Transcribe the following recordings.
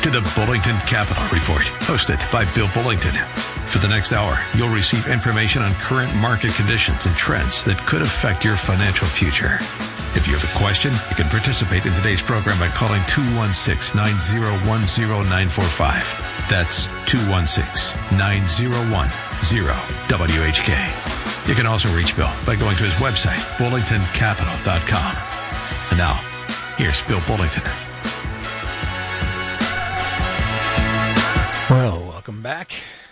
to the Bullington Capital Report, hosted by Bill Bullington. For the next hour, you'll receive information on current market conditions and trends that could affect your financial future. If you have a question, you can participate in today's program by calling 216-901-0945. That's 216-901-0WHK. You can also reach Bill by going to his website, bullingtoncapital.com. And now, here's Bill Bullington. Well, welcome back.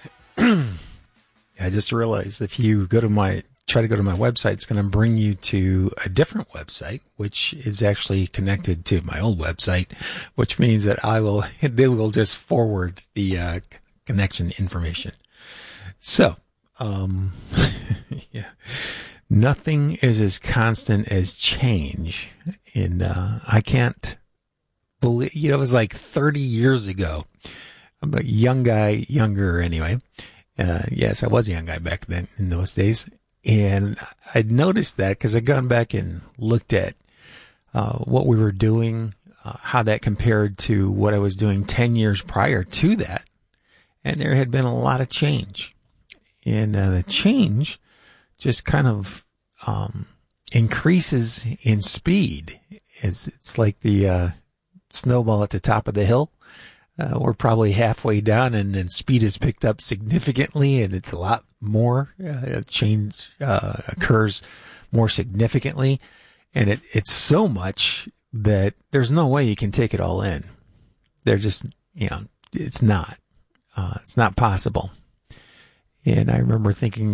I just realized if you try to go to my website, it's going to bring you to a different website, which is actually connected to my old website, which means that they will just forward the connection information. So, yeah, nothing is as constant as change. And I can't believe, it was like 30 years ago. I'm a young guy, younger anyway. Yes, I was a young guy back then in those days. And I'd noticed that because I'd gone back and looked at what we were doing, how that compared to what I was doing 10 years prior to that. And there had been a lot of change. And the change just kind of increases in speed. It's like the snowball at the top of the hill. We're probably halfway down, and then speed has picked up significantly, and it's a lot more. Change occurs more significantly, and it's so much that there's no way you can take it all in. They're just, it's not possible. And I remember thinking,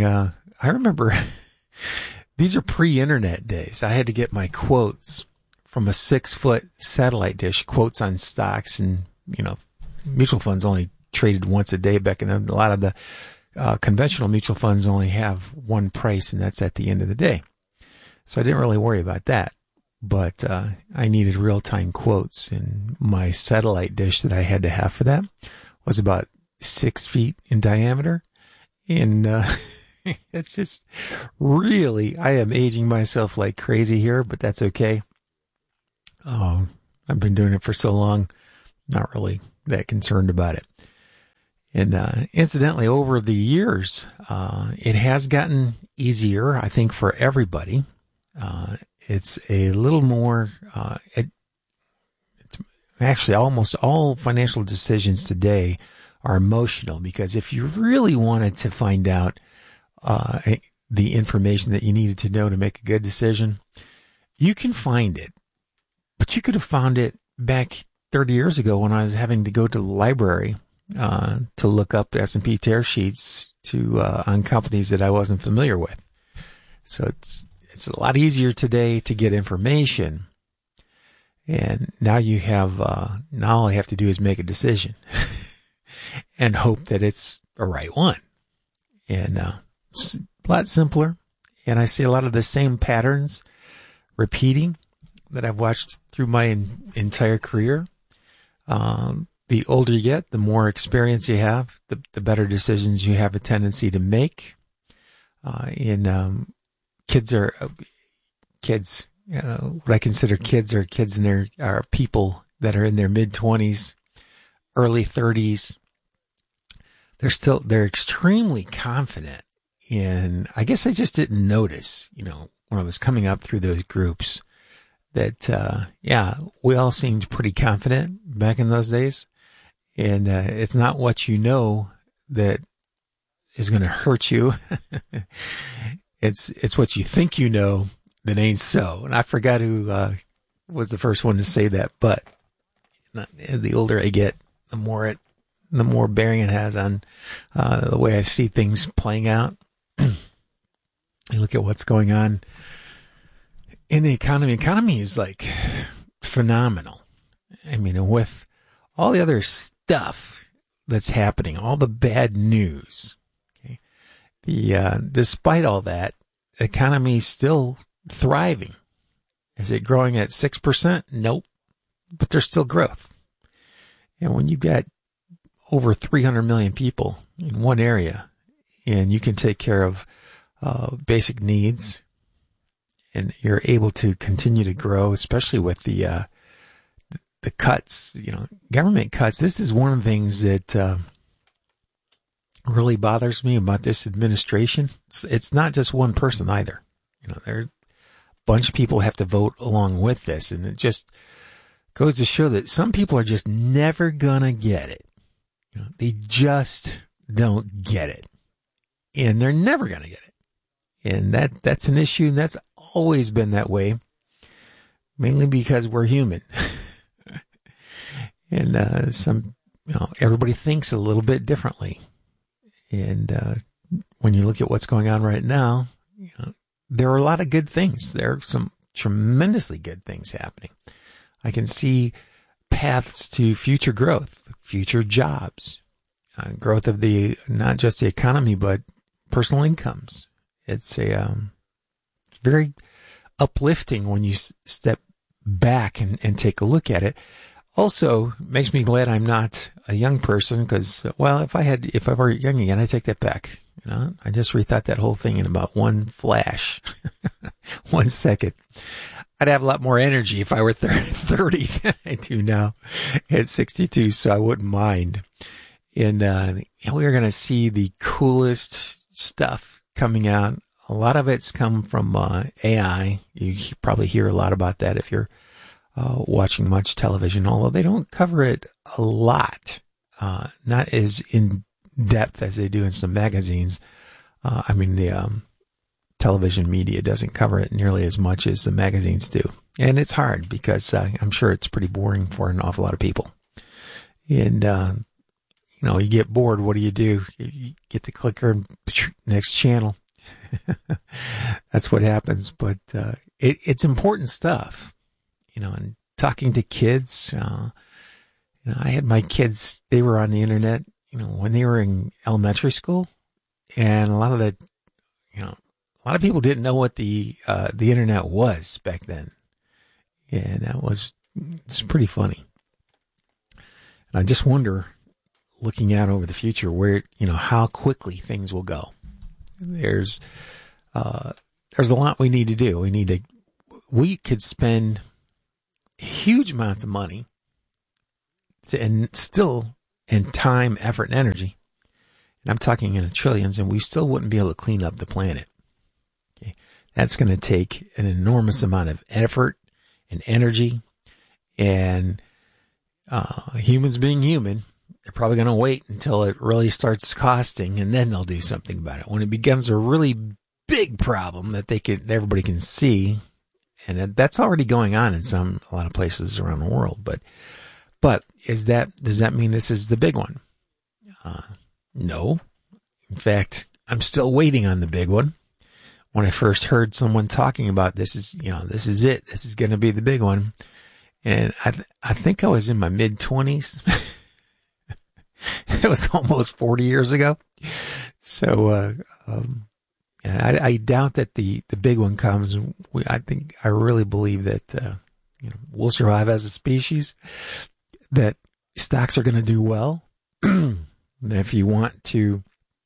these are pre-internet days. I had to get my quotes from a 6-foot satellite dish, quotes on stocks, and mutual funds only traded once a day back then. A lot of the conventional mutual funds only have one price, and that's at the end of the day. So I didn't really worry about that. But I needed real-time quotes, and my satellite dish that I had to have for that was about 6 feet in diameter. And it's just really, I am aging myself like crazy here, but that's okay. I've been doing it for so long, not really that concerned about it. And incidentally, over the years, it has gotten easier, I think, for everybody. It's a little more, it's actually almost all financial decisions today are emotional, because if you really wanted to find out the information that you needed to know to make a good decision, you can find it. But you could have found it back 30 years ago when I was having to go to the library to look up the S&P tear sheets on companies that I wasn't familiar with. So it's a lot easier today to get information. And now now all I have to do is make a decision and hope that it's the right one. And it's a lot simpler. And I see a lot of the same patterns repeating that I've watched through my entire career. The older you get, the more experience you have, the better decisions you have a tendency to make. Kids, what I consider kids are kids are people that are in their mid-20s, early 30s. They're extremely confident. And I guess I just didn't notice, when I was coming up through those groups that, we all seemed pretty confident back in those days. And, it's not what you know that is going to hurt you. It's what you think you know that ain't so. And I forgot who, was the first one to say that, but the older I get, the more bearing it has on, the way I see things playing out. You look at what's going on in the economy. Economy is like phenomenal. I mean, with all the other stuff that's happening, all the bad news, okay, despite all that, the economy is still thriving. Is it growing at 6%? Nope. But there's still growth. And when you've got over 300 million people in one area, and you can take care of basic needs, and you're able to continue to grow, especially with the the cuts, government cuts. This is one of the things that really bothers me about this administration. It's not just one person either. There a bunch of people have to vote along with this, and it just goes to show that some people are just never gonna get it. They just don't get it, and they're never gonna get it. And that's an issue, and that's always been that way, mainly because we're human. And everybody thinks a little bit differently. And when you look at what's going on right now, there are a lot of good things. There are some tremendously good things happening. I can see paths to future growth, future jobs, growth of not just the economy, but personal incomes. It's very uplifting when you step back and take a look at it. Also, makes me glad I'm not a young person because, if I were young again, I take that back. I just rethought that whole thing in about one flash, 1 second. I'd have a lot more energy if I were 30 than I do now at 62, so I wouldn't mind. And we're going to see the coolest stuff coming out. A lot of it's come from AI. You probably hear a lot about that if you're watching much television, although they don't cover it a lot, not as in depth as they do in some magazines. The television media doesn't cover it nearly as much as the magazines do. And it's hard because I'm sure it's pretty boring for an awful lot of people. And, you get bored. What do? You get the clicker and next channel. That's what happens. But it's important stuff. And talking to kids, I had my kids, they were on the internet, when they were in elementary school, and a lot of people didn't know what the internet was back then. And it's pretty funny. And I just wonder, looking out over the future, where, how quickly things will go. There's a lot we need to do. We could spend huge amounts of money and time, effort, and energy. And I'm talking in trillions, and we still wouldn't be able to clean up the planet. Okay. That's going to take an enormous amount of effort and energy, and humans being human, they're probably going to wait until it really starts costing, and then they'll do something about it. When it becomes a really big problem that everybody can see. And that's already going on in a lot of places around the world. But does that mean this is the big one? No. In fact, I'm still waiting on the big one. When I first heard someone talking about this is it. This is going to be the big one. And I think I was in my mid-20s. It was almost 40 years ago. So, I doubt that the big one comes. I really believe that, we'll survive as a species, that stocks are going to do well. If you want to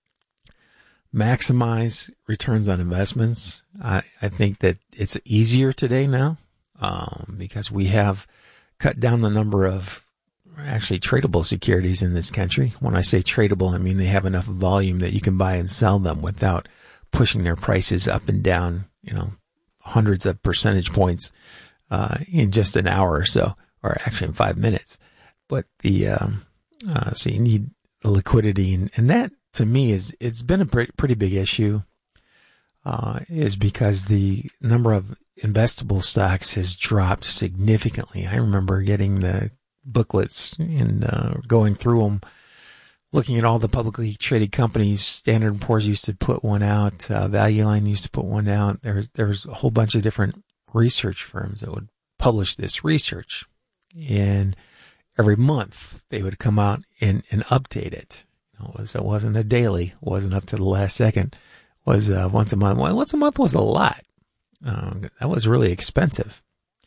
maximize returns on investments, I think that it's easier today now, because we have cut down the number of actually tradable securities in this country. When I say tradable, I mean they have enough volume that you can buy and sell them without pushing their prices up and down, hundreds of percentage points, in just an hour or so, or actually in 5 minutes. But so you need the liquidity, and that to me it's been a pretty big issue, is because the number of investable stocks has dropped significantly. I remember getting the booklets and going through them, looking at all the publicly traded companies. Standard & Poor's used to put one out. Value Line used to put one out. There's a whole bunch of different research firms that would publish this research. And every month they would come out and update it. It wasn't a daily. It wasn't up to the last second. It was once a month. Well, once a month was a lot. That was really expensive.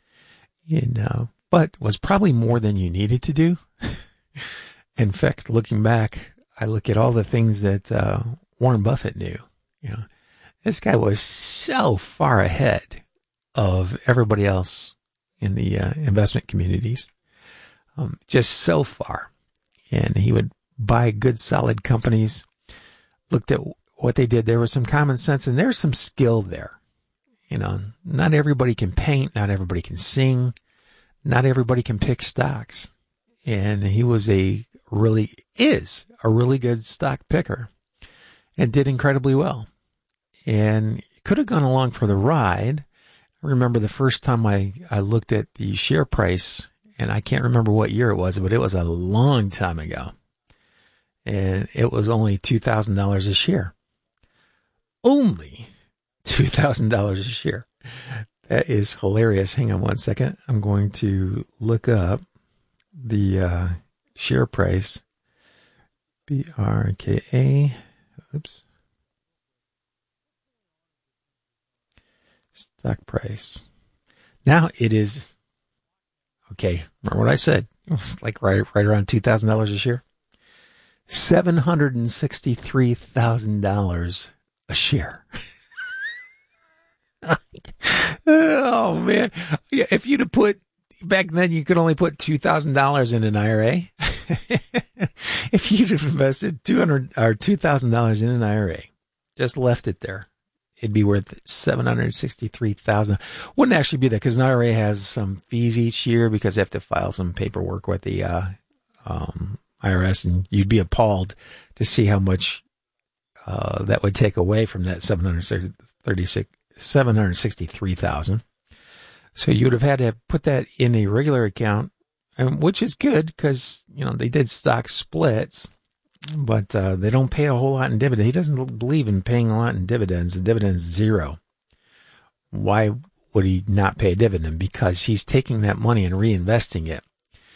But was probably more than you needed to do. In fact, looking back, I look at all the things that Warren Buffett knew. This guy was so far ahead of everybody else in the investment communities. just so far. And he would buy good, solid companies, looked at what they did. There was some common sense and there's some skill there. You know, not everybody can paint, not everybody can sing, not everybody can pick stocks. And he is a really good stock picker and did incredibly well. And could have gone along for the ride. I remember the first time I looked at the share price, and I can't remember what year it was, but it was a long time ago. And it was only $2,000 a share. Only $2,000 a share. That is hilarious. Hang on one second. I'm going to look up the share price. BRKA. Oops. Stock price. Now it is, okay, remember what I said? It was like right around $2,000 a share. $763,000 a share. Oh, man. Yeah, if you'd have put, back then you could only put $2,000 in an IRA. If you'd have invested $2,000 in an IRA, just left it there, it'd be worth $763,000. Wouldn't actually be that because an IRA has some fees each year because they have to file some paperwork with the IRS, and you'd be appalled to see how much that would take away from that $763,000. So you would have had to put that in a regular account, which is good because, you know, they did stock splits, but they don't pay a whole lot in dividends. He doesn't believe in paying a lot in dividends. The dividend's zero. Why would he not pay a dividend? Because he's taking that money and reinvesting it.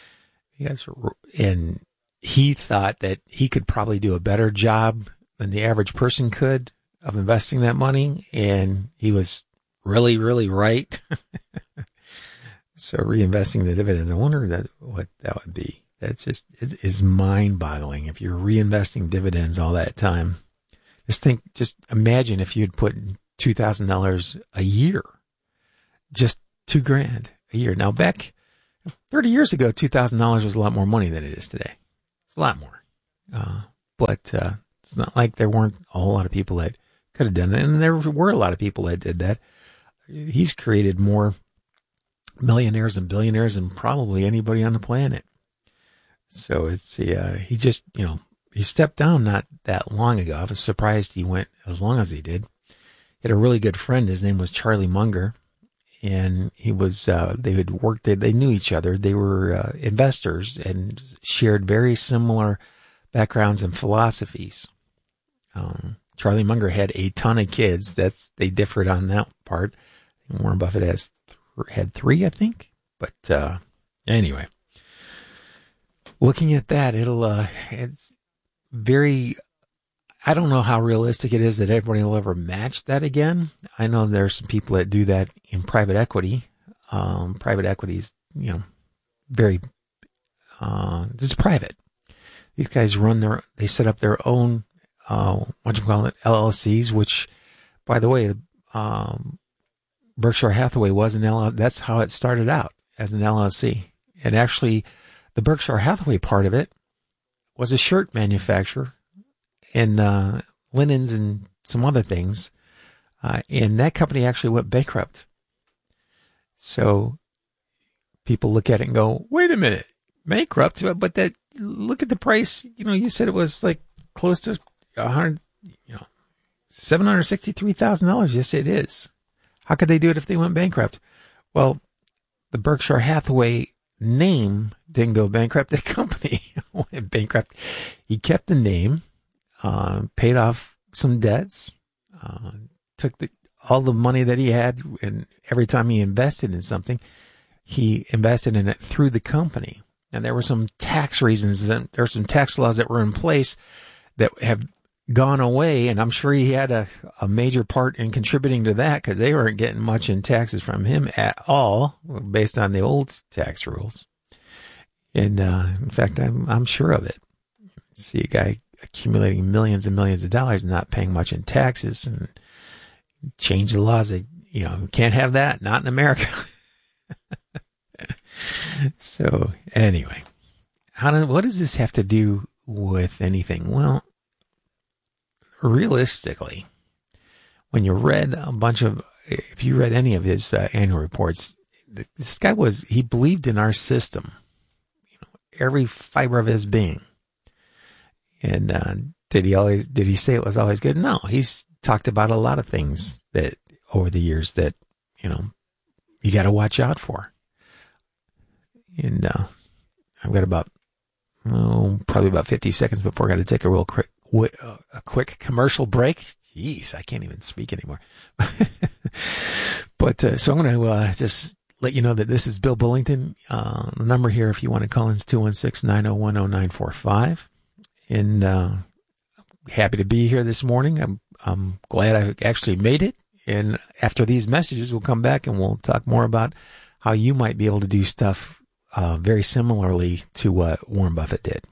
And he thought that he could probably do a better job than the average person could of investing that money, and he was really, really right. So reinvesting the dividends, I wonder what that would be. That's just, it is mind-boggling. If you're reinvesting dividends all that time, just imagine if you'd put $2,000 a year, just $2,000 a year. Now back 30 years ago, $2,000 was a lot more money than it is today. It's a lot more. But it's not like there weren't a whole lot of people that could have done it. And there were a lot of people that did that. He's created more millionaires and billionaires than probably anybody on the planet. So it's, he just, you know, he stepped down not that long ago. I was surprised he went as long as he did. He had a really good friend. His name was Charlie Munger. And he was, they had worked, they knew each other. They were investors and shared very similar backgrounds and philosophies. Charlie Munger had a ton of kids. They differed on that part. Warren Buffett had 3, I think. But, anyway, looking at that, it's very, I don't know how realistic it is that everybody will ever match that again. I know there are some people that do that in private equity. Private equity is, you know, very, it's private. These guys they set up their own, LLCs, which, by the way, Berkshire Hathaway was an LLC. That's how it started out, as an LLC. And actually, the Berkshire Hathaway part of it was a shirt manufacturer and linens and some other things. And that company actually went bankrupt. So people look at it and go, wait a minute, bankrupt? But look at the price. You know, you said it was like close to $763,000. Yes, it is. How could they do it if they went bankrupt? Well, the Berkshire Hathaway name didn't go bankrupt. The company went bankrupt. He kept the name, paid off some debts, took all the money that he had, and every time he invested in something, he invested in it through the company. And there were some tax reasons, and there were some tax laws that were in place that have gone away, and I'm sure he had a major part in contributing to that because they weren't getting much in taxes from him at all, based on the old tax rules. And in fact, I'm sure of it. See a guy accumulating millions and millions of dollars and not paying much in taxes, and change the laws. That, you know, can't have that, not in America. So anyway, what does this have to do with anything? Well, realistically, when you read if you read any of his annual reports, this guy he believed in our system, every fiber of his being. And did he say it was always good? No, he's talked about a lot of things that over the years that, you got to watch out for. And I've got probably about 50 seconds before I got to take a quick commercial break. Jeez, I can't even speak anymore. But so I'm going to just let you know that this is Bill Bullington. The number here, if you want to call in, is 216-901-0945. And happy to be here this morning. I'm glad I actually made it. And after these messages, we'll come back and we'll talk more about how you might be able to do stuff very similarly to what Warren Buffett did.